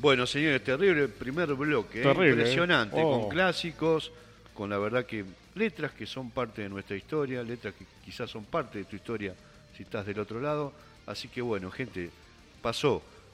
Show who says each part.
Speaker 1: Bueno, señores, terrible primer bloque,
Speaker 2: Terrible,
Speaker 1: impresionante,
Speaker 2: Oh.
Speaker 1: con clásicos, con la verdad que letras que son parte de nuestra historia, letras que quizás son parte de tu historia si estás del otro lado. Así que bueno, gente, pasó